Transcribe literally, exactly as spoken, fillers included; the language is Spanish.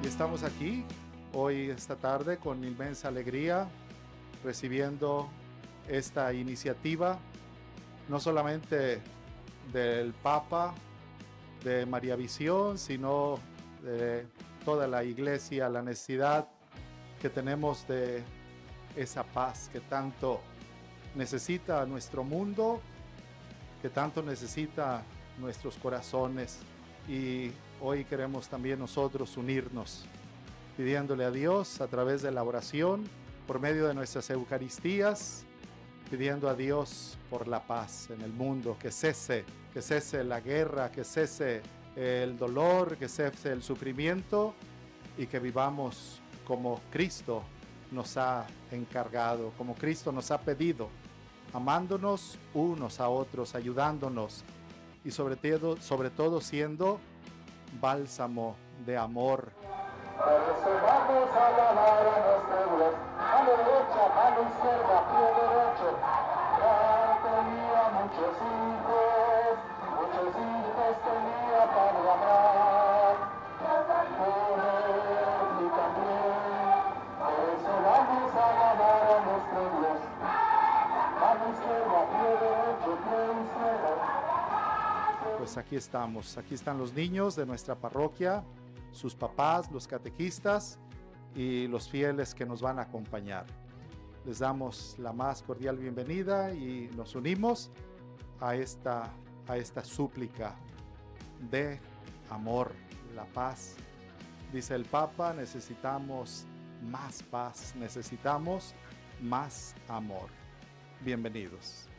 Y estamos aquí hoy, esta tarde, con inmensa alegría, recibiendo esta iniciativa, no solamente del Papa, de María Visión, sino de toda la Iglesia, la necesidad que tenemos de esa paz que tanto necesita nuestro mundo, que tanto necesita nuestros corazones. Y hoy queremos también nosotros unirnos, pidiéndole a Dios a través de la oración, por medio de nuestras Eucaristías, pidiendo a Dios por la paz en el mundo, que cese, que cese la guerra, que cese el dolor, que cese el sufrimiento y que vivamos como Cristo nos ha encargado, como Cristo nos ha pedido, amándonos unos a otros, ayudándonos y sobre todo, sobre todo siendo bálsamo de amor. Por eso vamos a alabar a nuestro Dios, mano derecha, mano izquierda, pie derecho. Ya tenía muchos hijos, muchos hijos tenía para amar. Por él y también, por eso vamos a alabar a nuestro Dios. Mano izquierda, pie derecho, pie izquierdo. Pues aquí estamos, aquí están los niños de nuestra parroquia, sus papás, los catequistas y los fieles que nos van a acompañar. Les damos la más cordial bienvenida y nos unimos a esta, a esta súplica de amor, la paz. Dice el Papa, necesitamos más paz, necesitamos más amor. Bienvenidos.